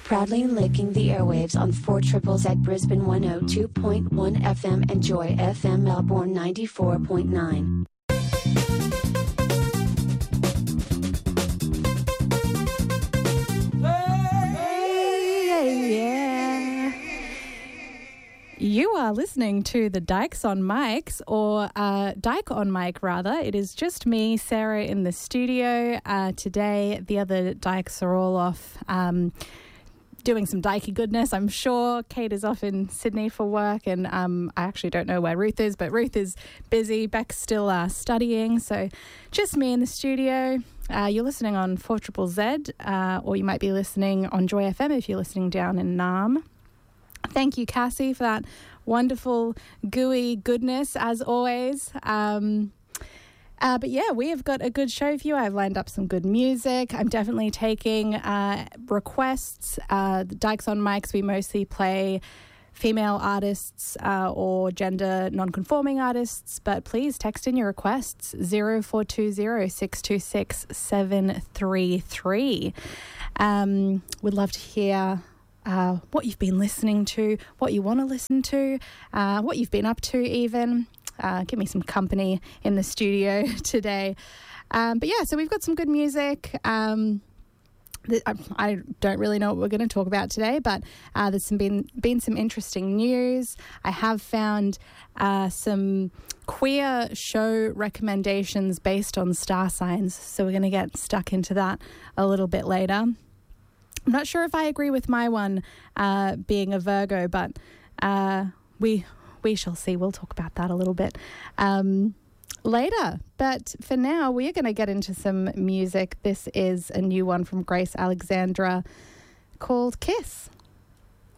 Proudly licking the airwaves on 4 Triples at Brisbane 102.1 FM and Joy FM Melbourne 94.9. You are listening to the Dykes on Mics, or Dyke on Mic, rather. It is just me, Sarah, in the studio today. The other Dykes are all off doing some dykey goodness, I'm sure. Kate is off in Sydney for work, and I actually don't know where Ruth is, but Ruth is busy. Beck's still studying, so just me in the studio. You're listening on 4ZZZ, or you might be listening on Joy FM if you're listening down in Naarm. Thank you, Cassie, for that wonderful, gooey goodness, as always. But yeah, we have got a good show for you. I've lined up some good music. I'm definitely taking requests. The Dykes on Mics, we mostly play female artists or gender non-conforming artists, but please text in your requests, 0420 626 733. We'd love to hear what you've been listening to, what you want to listen to, what you've been up to even. Give me some company in the studio today. But yeah, so we've got some good music. I don't really know what we're going to talk about today, but there's been some interesting news. I have found some queer show recommendations based on star signs, so we're going to get stuck into that a little bit later. I'm not sure if I agree with my one being a Virgo, but we shall see. We'll talk about that a little bit later. But for now, we are going to get into some music. This is a new one from Grace Alexandra called Kiss.